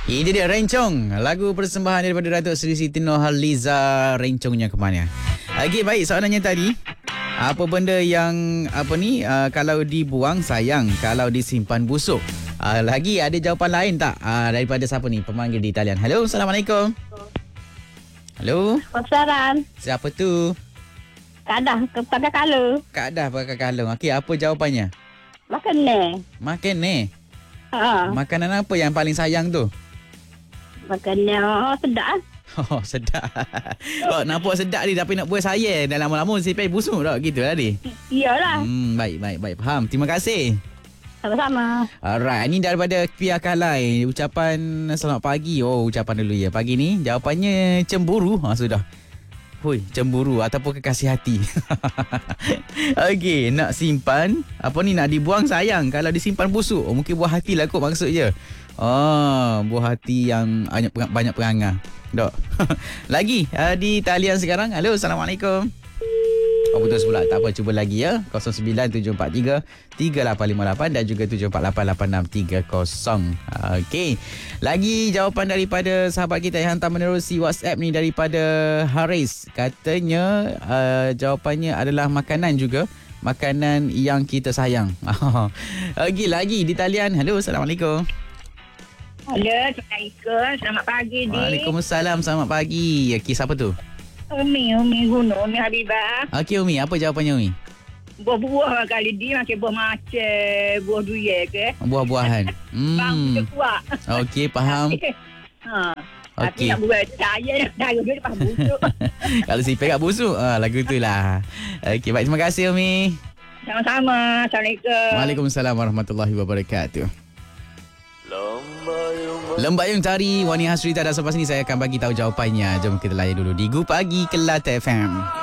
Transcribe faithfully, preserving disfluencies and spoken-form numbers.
Ini dia Rencong, lagu persembahan daripada Datuk Seri Siti Nurhaliza. Rencongnya ke mana? Okey, baik, soalannya tadi, apa benda yang apa ni uh, kalau dibuang sayang, kalau disimpan busuk? Uh, lagi ada jawapan lain tak uh, daripada siapa ni pemanggil di talian? Hello, Assalamualaikum. Hello. Pasaran. Siapa tu? Kak Dah pakai kalung. Kak Dah pakai kalung. Okey, apa jawapannya? Makan ni. Makan ni. Ha. Makanan apa yang paling sayang tu? Makan ni. Oh, sedap. Oh, sedap. Oh, nampak sedap ni tapi nak buat saya. Dah lama-lama simpan busuk tak? Gitu lah ni. Iyalah. Hmm, baik, baik, baik. Faham. Terima kasih. Sama-sama. Alright, ini daripada Pia Kalai. Ucapan selamat pagi. Oh, ucapan dulu ya. Pagi ni jawapannya cemburu. Ha, sudah. Hui, cemburu ataupun kekasih hati. Okey, nak simpan, apa ni nak dibuang sayang. Kalau disimpan busuk, oh, mungkin buah hati lah kot maksud je. Oh, buah hati yang banyak banyak perangai. Dok. Lagi uh, di talian sekarang. Halo, Assalamualaikum. Oh, putus pula. Tak apa, cuba lagi ya. kosong sembilan tujuh empat tiga tiga lapan lima lapan dan juga tujuh empat lapan lapan enam tiga kosong. Okey. Lagi jawapan daripada sahabat kita yang hantar menerusi WhatsApp ni daripada Haris. Katanya uh, jawapannya adalah makanan juga. Makanan yang kita sayang. Okey, lagi di talian. Halo, Assalamualaikum. Halo, Assalamualaikum. Selamat pagi, Dik. Waalaikumsalam. Selamat pagi. Okey, siapa tu? Umi, Umi Gunung, Umi Habibah. Okey, Umi. Apa jawapannya, Umi? Buah-buah kali di makan buah macam buah durian ke. Buah-buahan. Bang, Hmm. kita kuat. Okey, faham. Ha. Okey. Tapi nak buat saya dah dulu lepas busuk. Kalau si perak busuk, ah, lagu tu lah. Okey, baik. Terima kasih, Umi. Sama-sama. Assalamualaikum. Waalaikumsalam warahmatullahi wabarakatuh. Lembayung Tari Wani Hasrita, dan selepas ni saya akan bagi tahu jawapannya. Jom kita layan dulu di Gu Pagi Kelate F M.